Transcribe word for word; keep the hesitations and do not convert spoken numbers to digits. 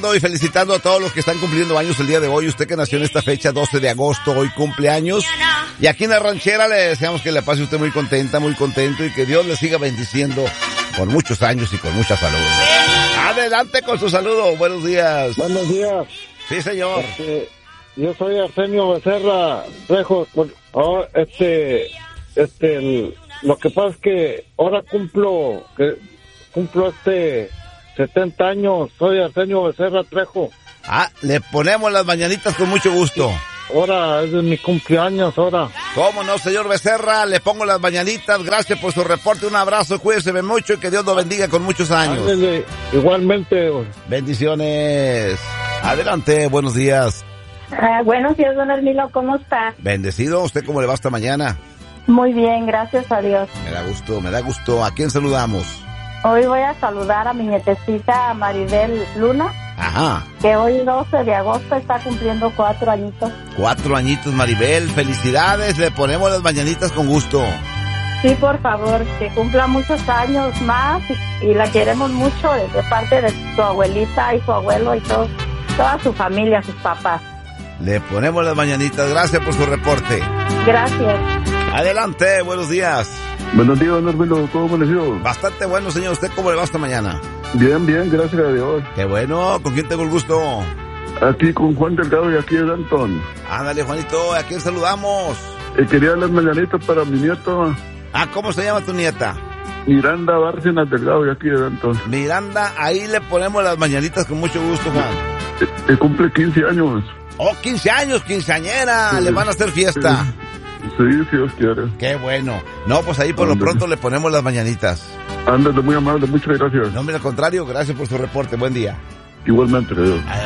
Y felicitando a todos los que están cumpliendo años el día de hoy. Usted que nació en esta fecha, doce de agosto, hoy cumple años. Y aquí en la ranchera le deseamos que le pase usted muy contenta, muy contento y que Dios le siga bendiciendo por muchos años y con mucha salud. Adelante con su saludo. Buenos días. Buenos días. Sí, señor. Este, yo soy Arsenio Becerra Trejo. Oh, este, este, el, lo que pasa es que ahora cumplo, que cumplo este... setenta años, soy Arsenio Becerra Trejo. Ah, le ponemos las mañanitas con mucho gusto. Ahora es de mi cumpleaños, ahora. ¿Cómo no, señor Becerra? Le pongo las mañanitas. Gracias por su reporte. Un abrazo, cuídese mucho y que Dios lo bendiga con muchos años. Ándale, igualmente. Bendiciones. Adelante, buenos días. Uh, buenos días, don Hermilo, ¿cómo está? Bendecido. ¿Usted cómo le va esta mañana? Muy bien, gracias a Dios. Me da gusto, me da gusto. ¿A quién saludamos? Hoy voy a saludar a mi nietecita Maribel Luna. Ajá. Que hoy doce de agosto está cumpliendo cuatro añitos. Cuatro añitos, Maribel. Felicidades, le ponemos las mañanitas con gusto. Sí, por favor, que cumpla muchos años más y, y la queremos mucho de parte de su abuelita y su abuelo y todo, toda su familia, sus papás. Le ponemos las mañanitas. Gracias por su reporte. Gracias. Adelante, buenos días. Buenos días, don Hermilo, ¿cómo amaneció? Bastante bueno, señor. ¿Usted cómo le va esta mañana? Bien, bien, gracias a Dios. Qué bueno. ¿Con quién tengo el gusto? Aquí con Juan Delgado y aquí es Antón. Ándale, Juanito. ¿A quién saludamos? Eh, quería las mañanitas para mi nieto. Ah, ¿cómo se llama tu nieta? Miranda Bárcenas Delgado y aquí es Antón. Miranda, ahí le ponemos las mañanitas con mucho gusto, Juan. Eh, eh, cumple quince años. Oh, quince años, quinceañera. Sí. Le van a hacer fiesta. Sí. Sí, si Dios quiere. Qué bueno. No, pues ahí por Ándale. Lo pronto le ponemos las mañanitas. Ándale, muy amable, muchas gracias. No, mira, al contrario, gracias por su reporte. Buen día. Igualmente, Dios.